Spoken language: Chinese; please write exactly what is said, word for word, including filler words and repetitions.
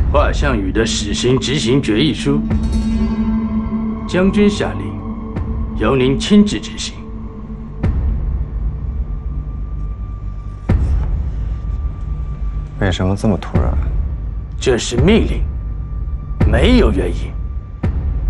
华项羽的死刑执行决议书，将军下令，由您亲自执行。 为什么这么突然？ 这是命令，没有原因。